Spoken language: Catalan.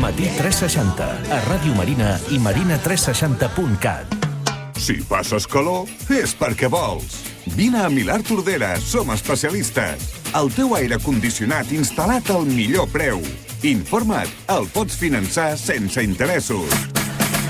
Matí 360, a Ràdio Marina i marina360.cat. Si passes calor, és perquè vols. Vine a Milà Tordera, som especialistes. El teu aire condicionat instal·lat al millor preu. Informa't, el pots finançar sense interessos.